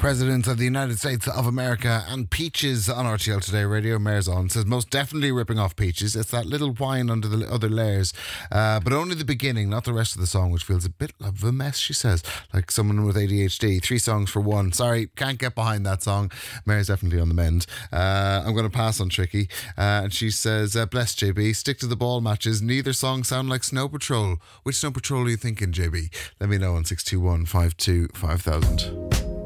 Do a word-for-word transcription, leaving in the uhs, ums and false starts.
President of the United States of America and Peaches on R T L Today Radio. Mayor's on says most definitely ripping off Peaches. It's that little whine under the other layers, uh, but only the beginning, not the rest of the song, which feels a bit of a mess, she says, like someone with A D H D. Three songs for one. Sorry, can't get behind that song. Mayor's definitely on the mend. Uh, I'm going to pass on Tricky. Uh, and she says, uh, bless J B, stick to the ball matches. Neither song sound like Snow Patrol. Which Snow Patrol are you thinking, J B? Let me know on six two one five two five thousand.